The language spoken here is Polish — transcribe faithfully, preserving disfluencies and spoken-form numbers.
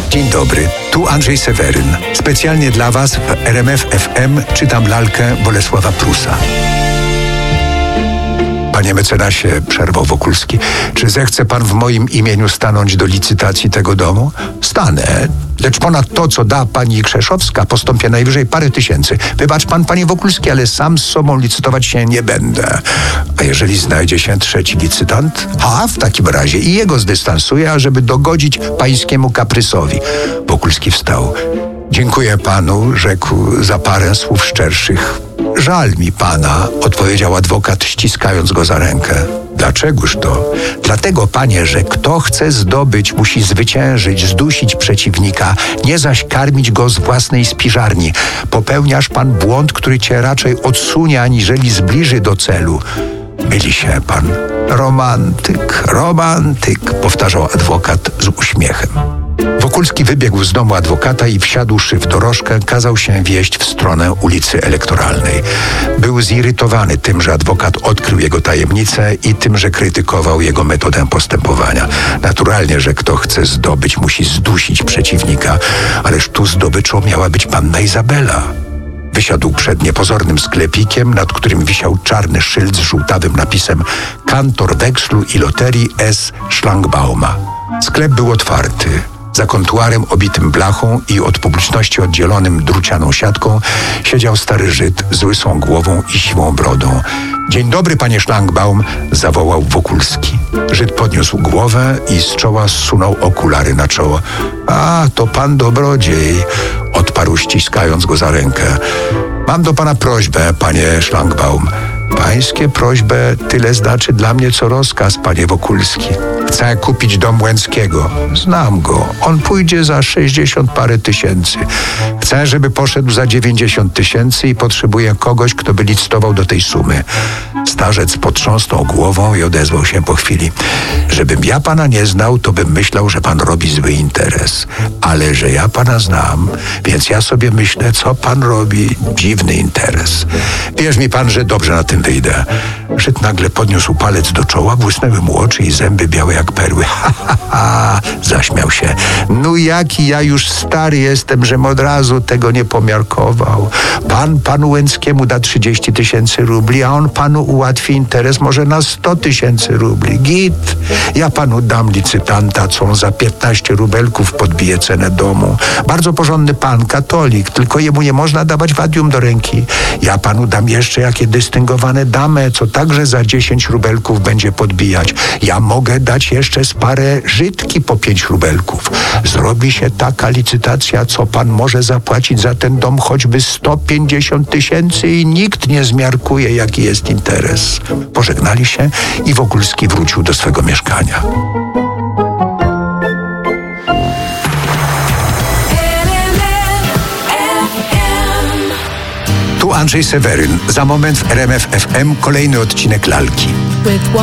Dzień dobry, tu Andrzej Seweryn. Specjalnie dla Was w R M F F M czytam lalkę Bolesława Prusa. Panie mecenasie, przerwał Wokulski, czy zechce pan w moim imieniu stanąć do licytacji tego domu? Stanę, lecz ponad to, co da pani Krzeszowska, postąpię najwyżej parę tysięcy. Wybacz pan, panie Wokulski, ale sam z sobą licytować się nie będę. A jeżeli znajdzie się trzeci licytant? A, w takim razie i jego zdystansuję, ażeby dogodzić pańskiemu kaprysowi. Wokulski wstał. Dziękuję panu, rzekł za parę słów szczerszych. Żal mi pana, odpowiedział adwokat, ściskając go za rękę. Dlaczegoż to? Dlatego, panie, że kto chce zdobyć, musi zwyciężyć, zdusić przeciwnika, nie zaś karmić go z własnej spiżarni. Popełniasz pan błąd, który cię raczej odsunie, aniżeli zbliży do celu. Myli się pan. Romantyk, romantyk, powtarzał adwokat z uśmiechem. Wokulski wybiegł z domu adwokata i wsiadłszy w dorożkę, kazał się wieźć w stronę ulicy Elektoralnej. Był zirytowany tym, że adwokat odkrył jego tajemnicę i tym, że krytykował jego metodę postępowania. Naturalnie, że kto chce zdobyć, musi zdusić przeciwnika, ależ tu zdobyczą miała być panna Izabela. Wysiadł przed niepozornym sklepikiem, nad którym wisiał czarny szyld z żółtawym napisem Kantor wekslu i loterii S. Szlangbauma. Sklep był otwarty. Za kontuarem obitym blachą i od publiczności oddzielonym drucianą siatką siedział stary Żyd z łysą głową i siwą brodą. Dzień dobry, panie Szlangbaum, zawołał Wokulski. Żyd podniósł głowę i z czoła zsunął okulary na czoło. A, to pan dobrodziej, odparł, ściskając go za rękę. Mam do pana prośbę, panie Szlangbaum. Pańskie prośbę tyle znaczy dla mnie, co rozkaz, panie Wokulski. Chcę kupić dom Łęckiego. Znam go. On pójdzie za sześćdziesiąt parę tysięcy. Chcę, żeby poszedł za dziewięćdziesiąt tysięcy i potrzebuję kogoś, kto by licytował do tej sumy. Starzec potrząsnął głową i odezwał się po chwili. Żebym ja pana nie znał, to bym myślał, że pan robi zły interes. Ale że ja pana znam, więc ja sobie myślę, co pan robi. Dziwny interes. Wierz mi pan, że dobrze na tym wyjdę. Żyd nagle podniósł palec do czoła, błysnęły mu oczy i zęby białe jak perły. Ha, ha, ha, zaśmiał się. No jaki ja już stary jestem, żem od razu tego nie pomiarkował. Pan panu Łęckiemu da trzydzieści tysięcy rubli, a on panu ułatwi interes może na sto tysięcy rubli. Git. Ja panu dam licytanta, co on za piętnaście rubelków podbije cenę domu. Bardzo porządny pan, katolik, tylko jemu nie można dawać wadium do ręki. Ja panu dam jeszcze jakie dystyngowane damę, co także za dziesięć rubelków będzie podbijać. Ja mogę dać jeszcze z parę Żydki po pięć rubelków. Zrobi się taka licytacja, co pan może zapłacić za ten dom choćby sto pięćdziesiąt tysięcy i nikt nie zmiarkuje, jaki jest interes. Pożegnali się i Wokulski wrócił do swego mieszkania. Tu Andrzej Seweryn. Za moment w R M F F M kolejny odcinek lalki.